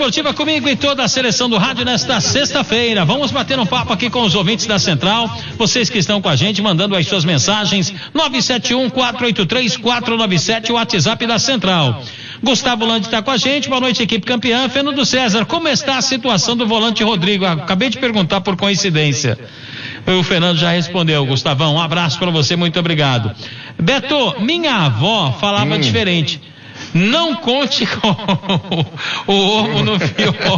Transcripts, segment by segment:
esportiva comigo e toda a seleção do rádio nesta sexta-feira. Vamos bater um papo aqui com os ouvintes da Central. Vocês que estão com a gente, mandando as suas mensagens. 971-483-497, o WhatsApp da Central. Gustavo Landi está com a gente. Boa noite, equipe campeã. Fernando César, como está a situação do volante Rodrigo? Acabei de perguntar por coincidência. O Fernando já respondeu. Gustavão, um abraço para você, muito obrigado. Beto, minha avó falava diferente. Não conte com o ovo no fiofó.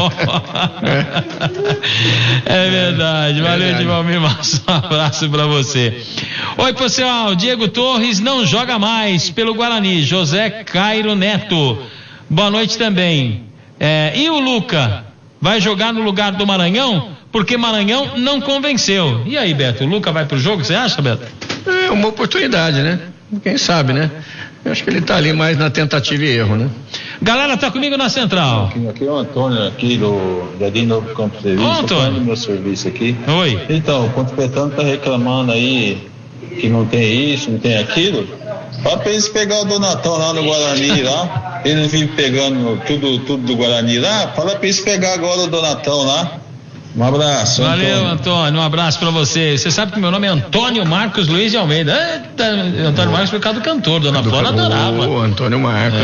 É verdade. Valeu, Divalmir Massa. Um abraço pra você. Oi, pessoal. Diego Torres não joga mais pelo Guarani. José Cairo Neto. Boa noite também. E o Luca? Vai jogar no lugar do Maranhão? Porque Maranhão não convenceu. E aí, Beto? O Luca vai pro jogo? Você acha, Beto? É uma oportunidade, né? Quem sabe, né? Eu acho que ele tá ali mais na tentativa e erro, né? Galera, tá comigo na Central. Aqui é o Antônio, aqui do Jardim Novo Campo de Serviço. Antônio. Do meu serviço aqui. Oi. Então, o Ponto Petano tá reclamando aí que não tem isso, não tem aquilo. Fala pra eles pegar o Donatão lá no Guarani lá. Eles vivem pegando tudo do Guarani lá. Fala pra eles pegar agora o Donatão lá. Um abraço. Valeu, Antônio, um abraço pra você. Você sabe que meu nome é Antônio Marcos Luiz de Almeida. Antônio Marcos por causa do cantor, Dona Flora adorava. O Antônio Marcos,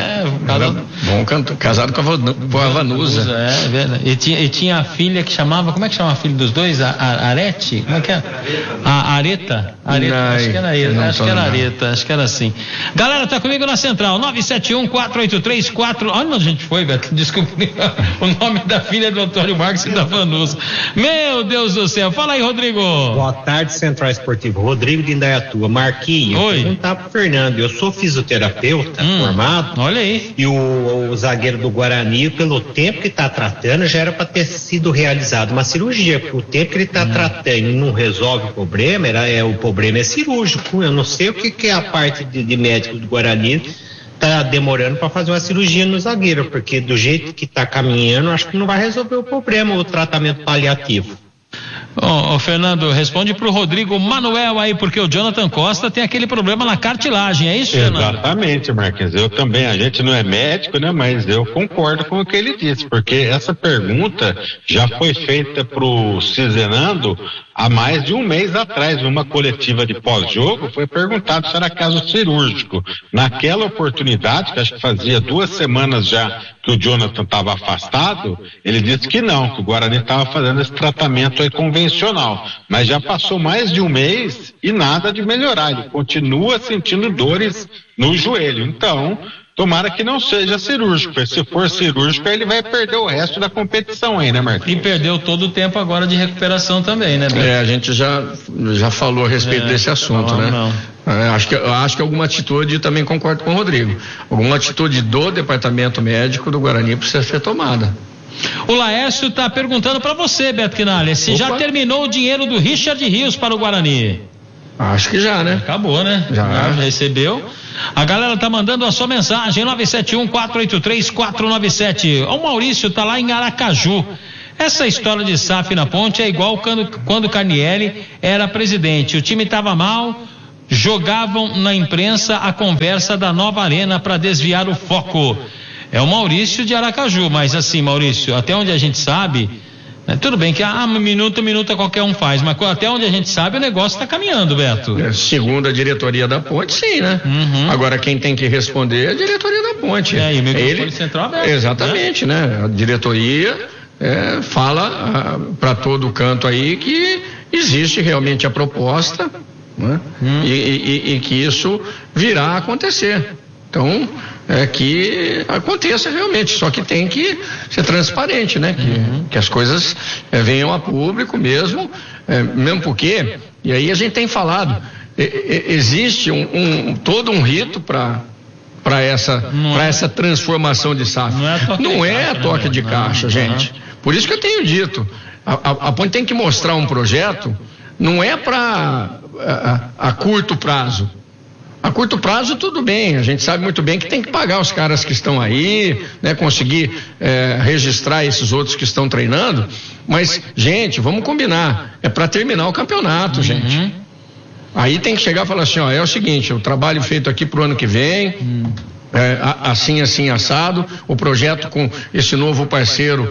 bom cantor, casado com a Vanusa. É verdade. E tinha a filha que chamava, como é que chama a filha dos dois? Arete? Como é que é? A Areta? Acho que era Areta, acho que era assim. Galera, tá comigo na Central, 971-483-4. Onde a gente foi, Beto? Desculpe o nome da filha do Antônio Marcos e da Vanusa. Meu Deus do céu, fala aí, Rodrigo. Boa tarde, Central Esportivo. Rodrigo de Indaiatuba. Marquinhos, oi. Perguntar pro Fernando, eu sou fisioterapeuta formado. Olha aí. E o zagueiro do Guarani, pelo tempo que tá tratando, já era para ter sido realizado uma cirurgia, porque o tempo que ele tá tratando e não resolve o problema, o problema é cirúrgico. Eu não sei o que é a parte de médico do Guarani tá demorando para fazer uma cirurgia no zagueiro, porque do jeito que tá caminhando, acho que não vai resolver o problema, o tratamento paliativo. Fernando, responde pro Rodrigo Manuel aí, porque o Jonathan Costa tem aquele problema na cartilagem, é isso, Fernando? Exatamente, Marquinhos, eu também, a gente não é médico, né, mas eu concordo com o que ele disse, porque essa pergunta já foi feita pro Cizenando há mais de um mês atrás, numa coletiva de pós-jogo, foi perguntado se era caso cirúrgico. Naquela oportunidade, que acho que fazia 2 semanas já que o Jonathan estava afastado, ele disse que não, que o Guarani estava fazendo esse tratamento aí convencional. Mas já passou mais de um mês e nada de melhorar, ele continua sentindo dores no joelho. Então, tomara que não seja cirúrgico, porque se for cirúrgico, ele vai perder o resto da competição aí, né, Marquinhos? E perdeu todo o tempo agora de recuperação também, né, Beto? A gente já falou a respeito desse assunto, né? Acho que alguma atitude, também concordo com o Rodrigo, alguma atitude do departamento médico do Guarani precisa ser tomada. O Laércio tá perguntando para você, Beto Quinalha, se já terminou o dinheiro do Richard Rios para o Guarani. Acho que já, né? Acabou, né? Já recebeu. A galera tá mandando a sua mensagem, 971-483-497. O Maurício tá lá em Aracaju. Essa história de SAF na ponte é igual quando o Carnielli era presidente. O time tava mal, jogavam na imprensa a conversa da nova arena para desviar o foco. É o Maurício de Aracaju, mas assim, Maurício, até onde a gente sabe, tudo bem que minuto qualquer um faz, mas até onde a gente sabe o negócio está caminhando, Beto. Segundo a diretoria da ponte, sim, né? Agora quem tem que responder é a diretoria da ponte. E o microfone central aberto. Exatamente, né? A diretoria fala para todo canto aí que existe realmente a proposta, né? E que isso virá a acontecer. Então, que aconteça realmente, só que tem que ser transparente, né? Que as coisas venham a público mesmo porque, e aí a gente tem falado, existe todo um rito para essa transformação de SAF. Não é toque de caixa, gente. Por isso que eu tenho dito, a ponte tem que mostrar um projeto, não é para a curto prazo. A curto prazo tudo bem, a gente sabe muito bem que tem que pagar os caras que estão aí, né, conseguir registrar esses outros que estão treinando, mas, gente, vamos combinar, é para terminar o campeonato, gente. Aí tem que chegar e falar assim, é o seguinte, o trabalho feito aqui pro ano que vem, assim assado, o projeto com esse novo parceiro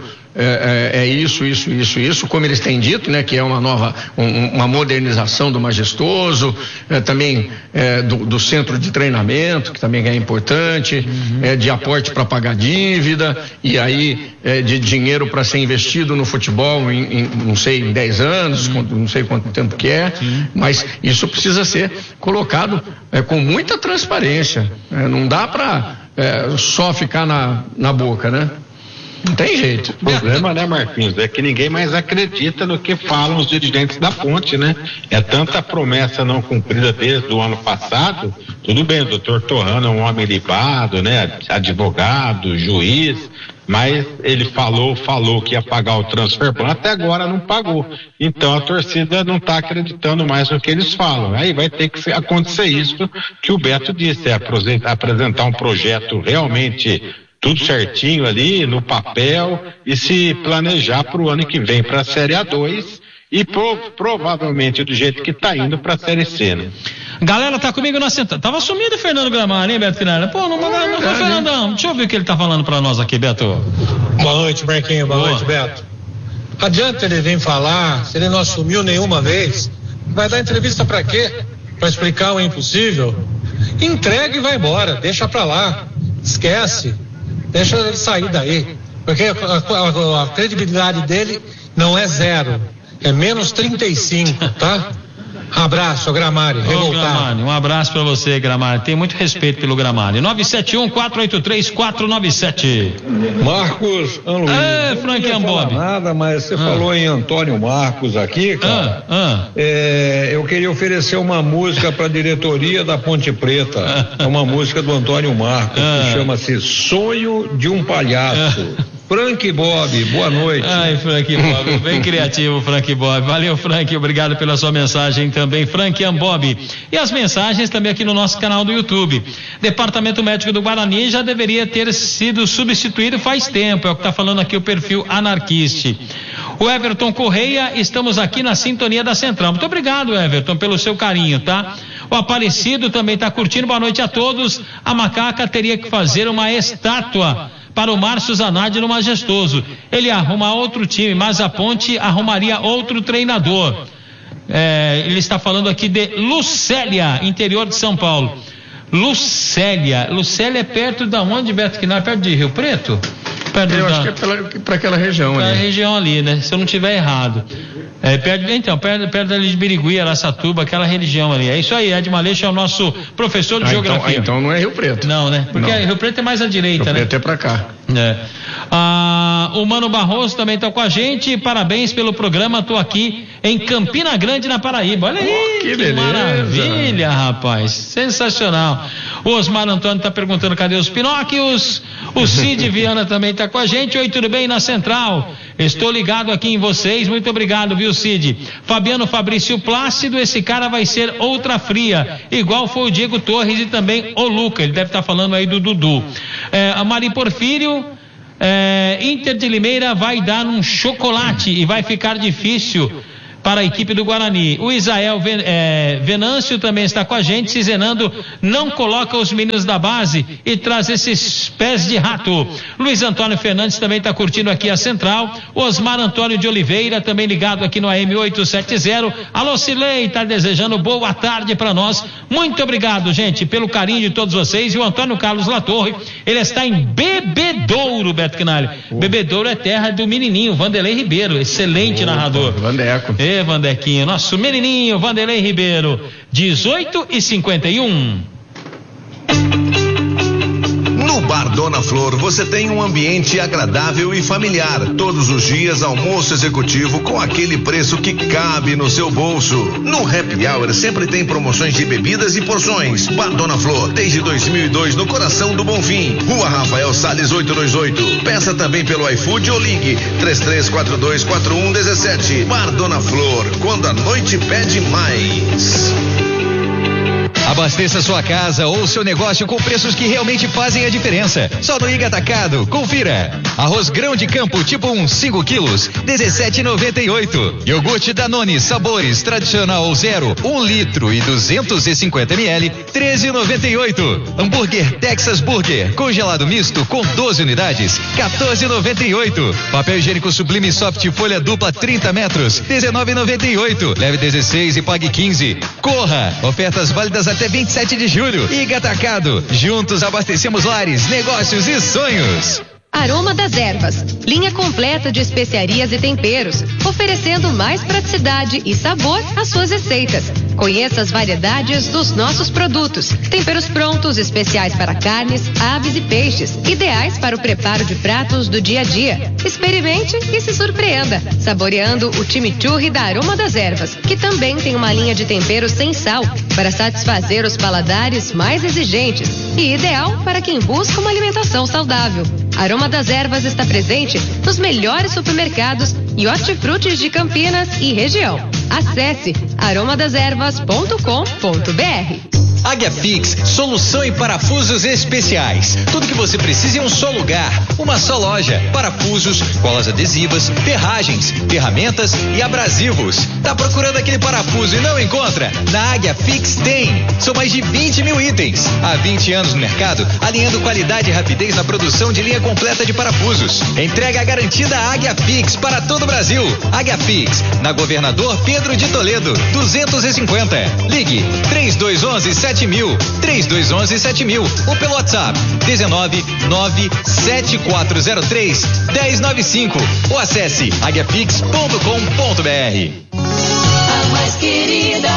isso, como eles têm dito, né, que é uma modernização do Majestoso, também do centro de treinamento, que também é importante, de aporte para pagar dívida, e aí de dinheiro para ser investido no futebol não sei, em 10 anos, não sei quanto tempo que é, mas isso precisa ser colocado com muita transparência, não dá para só ficar na boca, né? Não tem jeito. O problema, né, Marquinhos, é que ninguém mais acredita no que falam os dirigentes da Ponte, né? É tanta promessa não cumprida desde o ano passado. Tudo bem, o doutor Torrano é um homem libado, né? Advogado, juiz, mas ele falou que ia pagar o transfer ban, até agora não pagou. Então a torcida não está acreditando mais no que eles falam. Aí vai ter que acontecer isso que o Beto disse, apresentar um projeto realmente tudo certinho ali no papel e se planejar para o ano que vem para a Série A2 e provavelmente do jeito que está indo para a Série C, né? Galera, tá comigo na central. Tava sumido o Fernando Gramado, hein, Beto Finale? Pô, não foi Fernandão. Deixa eu ver o que ele tá falando para nós aqui, Beto. Boa noite, Marquinhos. Boa noite, Beto. Adianta ele vir falar, se ele não assumiu nenhuma vez, vai dar entrevista para quê? Para explicar o impossível? Entrega e vai embora, deixa pra lá, esquece. Deixa ele sair daí, porque a credibilidade dele não é 0, é menos 35, tá? Abraço, Gramari, revoltado. Um abraço pra você, Gramari, tem muito respeito pelo Gramari. 971-483-497. Marcos Luiz. Frank Ambob. Nada, mas você falou em Antônio Marcos aqui, cara. Eu queria oferecer uma música pra diretoria da Ponte Preta. É uma música do Antônio Marcos, que chama-se Sonho de um Palhaço. Frank Bob, boa noite. Ai, Frank Bob, bem criativo, Frank Bob. Valeu, Frank, obrigado pela sua mensagem também, Frank Ambob. E as mensagens também aqui no nosso canal do YouTube. Departamento Médico do Guarani já deveria ter sido substituído faz tempo, é o que está falando aqui o perfil Anarquiste. O Everton Correia, estamos aqui na sintonia da Central. Muito obrigado, Everton, pelo seu carinho, tá? O Aparecido também está curtindo, boa noite a todos. A Macaca teria que fazer uma estátua para o Márcio Zanardi no Majestoso. Ele arruma outro time, mas a Ponte arrumaria outro treinador. Ele está falando aqui de Lucélia, interior de São Paulo. Lucélia é perto da onde, Beto? Que não é perto de Rio Preto? Eu acho que é para aquela região ali. Aquela região ali, né? Se eu não estiver errado. Perto ali de Birigui, Araçatuba, aquela região ali. É isso aí, Ed Maleixo é o nosso professor de geografia. Então não é Rio Preto. Não, né? Porque Rio Preto é mais à direita, Rio né? Preto é pra cá. O Mano Barroso também tá com a gente, parabéns pelo programa, tô aqui em Campina Grande, na Paraíba. Olha aí, que beleza. Maravilha, rapaz, sensacional. O Osmar Antônio tá perguntando cadê os Pinóquios. O Cid Viana também tá com a gente. Oi, tudo bem na Central? Estou ligado aqui em vocês, muito obrigado, viu, Cid? Fabiano Fabrício Plácido, esse cara vai ser outra fria, igual foi o Diego Torres e também o Luca, ele deve estar falando aí do Dudu. A Mari Porfírio, Inter de Limeira vai dar um chocolate e vai ficar difícil para a equipe do Guarani. O Isael Venâncio também está com a gente. Cizenando não coloca os meninos da base e traz esses pés de rato. Luiz Antônio Fernandes também está curtindo aqui a Central. Osmar Antônio de Oliveira também ligado aqui no AM 870. Alô, Cilei, está desejando boa tarde para nós. Muito obrigado, gente, pelo carinho de todos vocês. E o Antônio Carlos Latorre, ele está em Bebedouro, Beto Quinalha. Bebedouro é terra do menininho Vanderlei Ribeiro, excelente narrador. Vandeco. Vandequinho, nosso menininho Vanderlei Ribeiro, 18h51. No Bar Dona Flor você tem um ambiente agradável e familiar. Todos os dias almoço executivo com aquele preço que cabe no seu bolso. No Happy Hour sempre tem promoções de bebidas e porções. Bar Dona Flor, desde 2002 no coração do Bonfim. Rua Rafael Salles 828. Peça também pelo iFood ou ligue 33424117. Bar Dona Flor, quando a noite pede mais. Abasteça sua casa ou seu negócio com preços que realmente fazem a diferença. Só no Iga Atacado, confira. Arroz grão de campo tipo 1, 5 quilos, R$17,98. Iogurte Danone Sabores Tradicional 0, 1 litro e 250 ml, R$13,98. Hambúrguer Texas Burger congelado misto com 12 unidades, R$14,98. Papel higiênico Sublime Soft folha dupla 30 metros, R$19,98. Leve 16 e pague 15. Corra! Ofertas válidas até 27 de julho. Iga Atacado. Juntos abastecemos lares, negócios e sonhos. Aroma das Ervas, linha completa de especiarias e temperos, oferecendo mais praticidade e sabor às suas receitas. Conheça as variedades dos nossos produtos. Temperos prontos, especiais para carnes, aves e peixes, ideais para o preparo de pratos do dia a dia. Experimente e se surpreenda, saboreando o chimichurri da Aroma das Ervas, que também tem uma linha de temperos sem sal, para satisfazer os paladares mais exigentes e ideal para quem busca uma alimentação saudável. Aroma das Ervas está presente nos melhores supermercados e hortifrutis de Campinas e região. Acesse aromadeservas.com.br. Águia Fix, solução em parafusos especiais. Tudo que você precisa em um só lugar, uma só loja. Parafusos, colas adesivas, ferragens, ferramentas e abrasivos. Tá procurando aquele parafuso e não encontra? Na Águia Fix tem. São mais de 20 mil itens. Há 20 anos no mercado, alinhando qualidade e rapidez na produção de linha completa de parafusos. Entrega garantida Águia Fix para todo o Brasil. Águia Fix, na Governador Pedro de Toledo, 250. Ligue 3211-7000, 3211-7000 ou pelo WhatsApp 199-7403-1095 ou acesse aguiafix.com.br. A mais querida,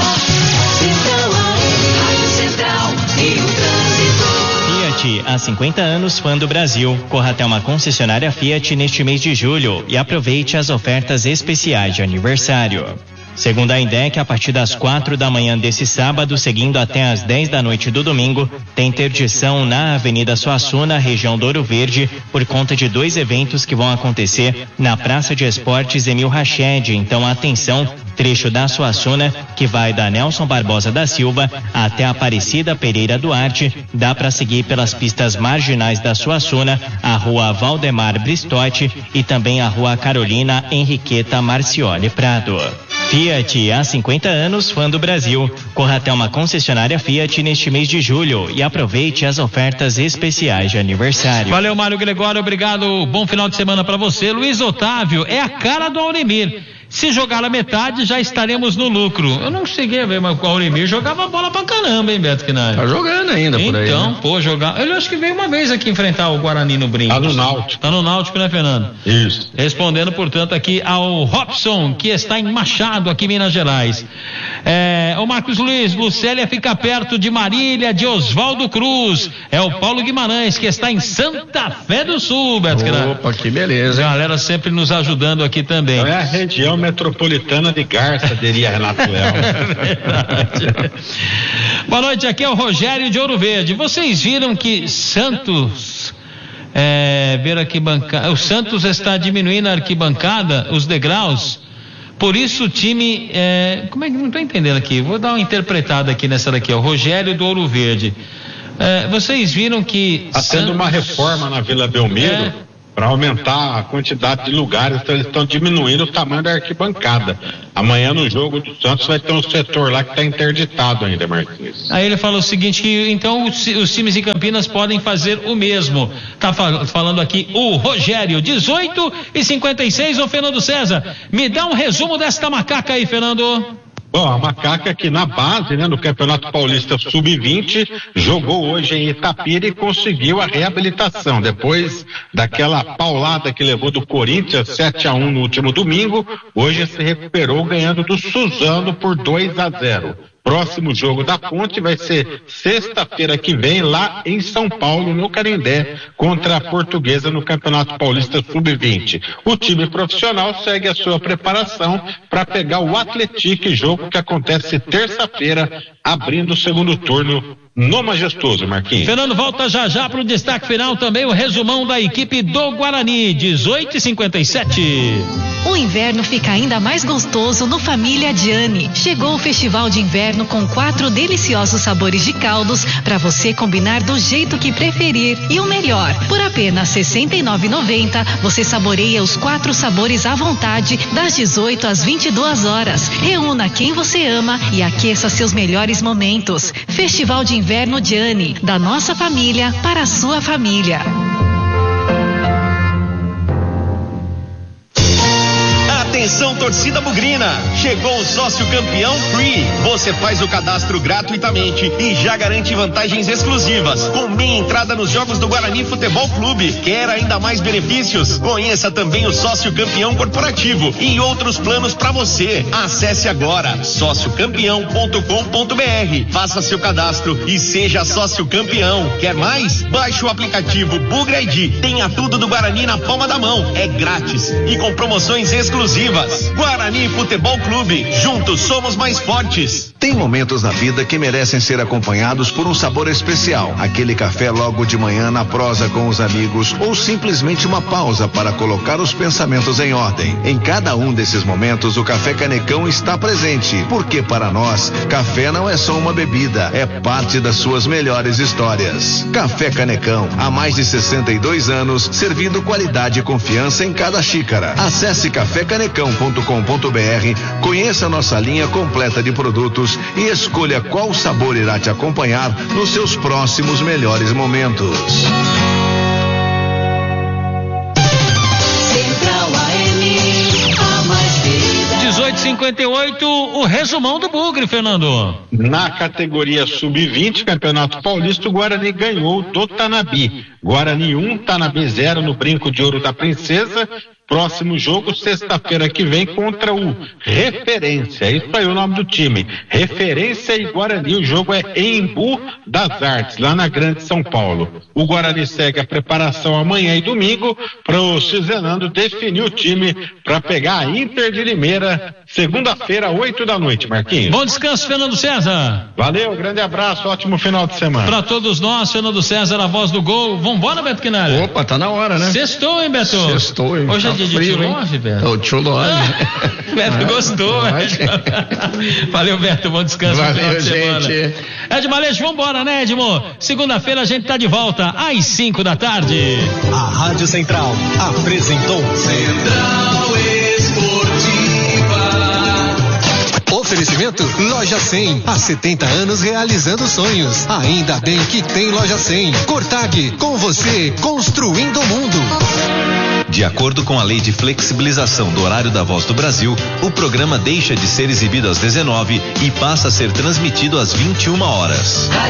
Central e o trânsito. Fiat, há 50 anos, fã do Brasil. Corra até uma concessionária Fiat neste mês de julho e aproveite as ofertas especiais de aniversário. Segundo a INDEC, a partir das 4 da manhã desse sábado, seguindo até as 10 da noite do domingo, tem interdição na Avenida Suassuna, região do Ouro Verde, por conta de 2 eventos que vão acontecer na Praça de Esportes Emil Rached. Então, atenção, trecho da Suassuna, que vai da Nelson Barbosa da Silva até Aparecida Pereira Duarte, dá para seguir pelas pistas marginais da Suassuna, a Rua Valdemar Bristotti e também a Rua Carolina Henriqueta Marcioli Prado. Fiat, há 50 anos, fã do Brasil. Corra até uma concessionária Fiat neste mês de julho e aproveite as ofertas especiais de aniversário. Valeu, Mário Gregório, obrigado. Bom final de semana para você. Luiz Otávio, é a cara do Auremir. Se jogar a metade, já estaremos no lucro. Eu não cheguei a ver, mas o Auremir jogava bola pra caramba, hein, Beto Quinari? Tá jogando ainda por aí. Então, né? pô, jogar. Ele acho que veio uma vez aqui enfrentar o Guarani no Brinco. Tá no Náutico. Tá no Náutico, né, Fernando? Isso. Respondendo, portanto, aqui ao Robson, que está em Machado, aqui em Minas Gerais. O Marcos Luiz, Lucélia fica perto de Marília, de Oswaldo Cruz. É o Paulo Guimarães, que está em Santa Fé do Sul, Beto Quinari. Opa, que beleza. Galera sempre nos ajudando aqui também. Então é a região metropolitana de Garça, diria Renato Leão. Verdade. Boa noite, aqui é o Rogério de Ouro Verde. Vocês viram que Santos o Santos está diminuindo a arquibancada, os degraus, por isso o time como é que não estou entendendo aqui, vou dar uma interpretada aqui nessa daqui, o Rogério do Ouro Verde. Vocês viram que está tendo uma reforma na Vila Belmiro para aumentar a quantidade de lugares, então eles estão diminuindo o tamanho da arquibancada. Amanhã no jogo do Santos vai ter um setor lá que está interditado ainda, Marquinhos. Aí ele fala o seguinte, que então os times de Campinas podem fazer o mesmo. Tá falando aqui o Rogério, 18h56, ô Fernando César, me dá um resumo desta macaca aí, Fernando. Bom, a macaca aqui na base, né, no Campeonato Paulista Sub-20, jogou hoje em Itapira e conseguiu a reabilitação. Depois daquela paulada que levou do Corinthians 7-1 no último domingo, hoje se recuperou ganhando do Suzano por 2-0. Próximo jogo da Ponte vai ser sexta-feira que vem lá em São Paulo, no Canindé, contra a Portuguesa no Campeonato Paulista Sub-20. O time profissional segue a sua preparação para pegar o Atlético, jogo que acontece terça-feira, abrindo o segundo turno no Majestoso, Marquinhos. Fernando volta já para o destaque final também, o resumão da equipe do Guarani, 18h57. O inverno fica ainda mais gostoso no Família Gianni. Chegou o festival de inverno com 4 deliciosos sabores de caldos para você combinar do jeito que preferir. E o melhor, por apenas R$ 69,90 você saboreia os 4 sabores à vontade das 18 às 22 horas. Reúna quem você ama e aqueça seus melhores momentos. Festival de Inverno Gianni, da nossa família para a sua família. Atenção, torcida bugrina, chegou o sócio campeão Free. Você faz o cadastro gratuitamente e já garante vantagens exclusivas, com meia entrada nos jogos do Guarani Futebol Clube. Quer ainda mais benefícios? Conheça também o sócio campeão corporativo e outros planos para você. Acesse agora sociocampeão.com.br, faça seu cadastro e seja sócio campeão. Quer mais? Baixe o aplicativo Bugra ID. Tenha tudo do Guarani na palma da mão. É grátis e com promoções exclusivas. Guarani Futebol Clube, juntos somos mais fortes. Tem momentos na vida que merecem ser acompanhados por um sabor especial. Aquele café logo de manhã na prosa com os amigos ou simplesmente uma pausa para colocar os pensamentos em ordem. Em cada um desses momentos, o Café Canecão está presente, porque para nós, café não é só uma bebida, é parte das suas melhores histórias. Café Canecão, há mais de 62 anos, servindo qualidade e confiança em cada xícara. Acesse cafécanecão.com.br, conheça nossa linha completa de produtos e escolha qual sabor irá te acompanhar nos seus próximos melhores momentos. Central AM, a mais querida. 18h58, o resumão do Bugre, Fernando. Na categoria Sub-20, Campeonato Paulista, o Guarani ganhou do Tanabi. Guarani 1, Tanabi 0 no Brinco de Ouro da Princesa. Próximo jogo, sexta-feira que vem, contra o Referência. Isso aí é o nome do time. Referência e Guarani. O jogo é em Embu das Artes, lá na Grande São Paulo. O Guarani segue a preparação amanhã e domingo para o Cizenando definir o time para pegar a Inter de Limeira, segunda-feira, 8 da noite, Marquinhos. Bom descanso, Fernando César. Valeu, grande abraço, ótimo final de semana. Para todos nós, Fernando César, a voz do gol. Vambora, Beto Quinalha. Opa, tá na hora, né? Sextou, hein, Beto? Sextou, hein? Hoje é dia de Tchulove, Beto? Ô, Tchulove. Beto gostou, Valeu, Beto, bom descanso. Valeu, gente. Edmo Aleixo, vambora, né, Edmo? Segunda-feira a gente tá de volta, às 5 da tarde. A Rádio Central apresentou Central Esportiva. Oferecimento Loja 100, há 70 anos realizando sonhos. Ainda bem que tem Loja 100. Cortag, com você, construindo o mundo. De acordo com a lei de flexibilização do horário da Voz do Brasil, o programa deixa de ser exibido às 19 e passa a ser transmitido às 21 horas.